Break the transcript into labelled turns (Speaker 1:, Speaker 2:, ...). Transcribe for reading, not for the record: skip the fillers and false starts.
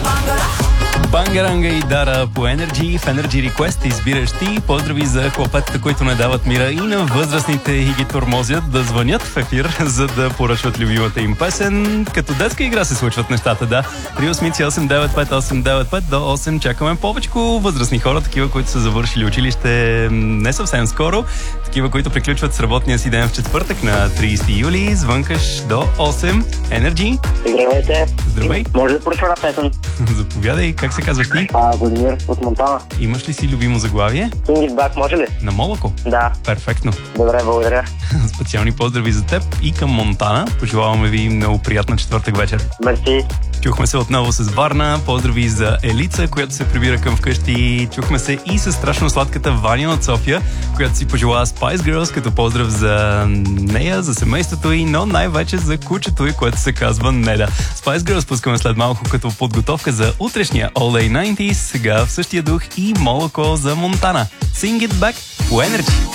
Speaker 1: Бангаранга и Дара по Energy. В Energy Request избираш ти. Поздрави за хлопетата, които не дават мира, и на възрастните и ги тормозят да звънят в ефир, за да поръчват любимата им песен. Като детска игра се случват нещата, да. 388-95895 до 8 чакаме повече възрастни хора, такива, които са завършили училище не съвсем скоро, такива, които приключват с работния си ден в четвъртък на 30 юли. Звънкаш до 8. Energy.
Speaker 2: Здравейте.
Speaker 1: Здравей.
Speaker 2: Може да поръчва на песен?
Speaker 1: Заповядай, как се казваш ти?
Speaker 2: Владимир от Монтана.
Speaker 1: Имаш ли си любимо заглавие?
Speaker 2: Sing It Back, може ли?
Speaker 1: На Молоко?
Speaker 2: Да.
Speaker 1: Перфектно.
Speaker 2: Добре, благодаря.
Speaker 1: Специални поздрави за теб и към Монтана. Пожелаваме ви много приятна четвъртък вечер.
Speaker 2: Мерси.
Speaker 1: Чухме се отново с Варна. Поздрави за Елица, която се прибира към вкъщи. Чухме се и с страшно сладката Ваня от София, която си пожела Spice Girls, като поздрав за нея, за семейството й, но най-вече за кучето й, което се казва Неда. Spice Girls пускаме след малко като подготовка за утрешния All Day 90s. Сега в същия дух и Молоко за Монтана. Sing It Back по Energy.